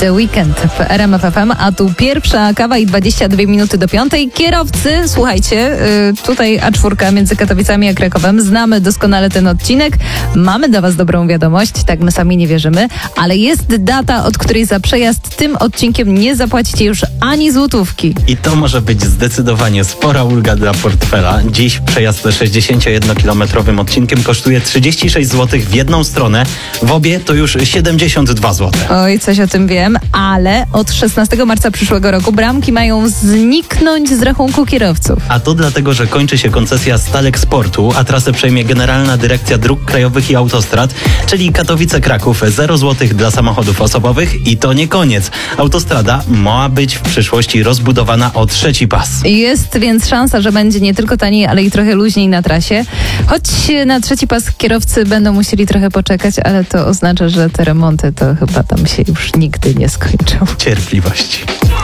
The Weekend w RMF FM, a tu pierwsza kawa i 22 minuty do 5. Kierowcy, słuchajcie, tutaj A4 między Katowicami a Krakowem. Znamy doskonale ten odcinek. Mamy dla was dobrą wiadomość, tak my sami nie wierzymy, ale jest data, od której za przejazd tym odcinkiem nie zapłacicie już ani złotówki. I to może być zdecydowanie spora ulga dla portfela. Dziś przejazd 61-kilometrowym odcinkiem kosztuje 36 zł w jedną stronę. W obie to już 72 zł. Oj, coś o tym wiem, ale od 16 marca przyszłego roku bramki mają zniknąć z rachunku kierowców. A to dlatego, że kończy się koncesja Stalek Sportu, a trasę przejmie Generalna Dyrekcja Dróg Krajowych i Autostrad, czyli Katowice-Kraków 0 zł dla samochodów osobowych i to nie koniec. Autostrada ma być w przyszłości rozbudowana o trzeci pas. Jest więc szansa, że będzie nie tylko taniej, ale i trochę luźniej na trasie. Choć na trzeci pas kierowcy będą musieli trochę poczekać, ale to oznacza, że te remonty to chyba tam się już nigdy nie skończą. Cierpliwości.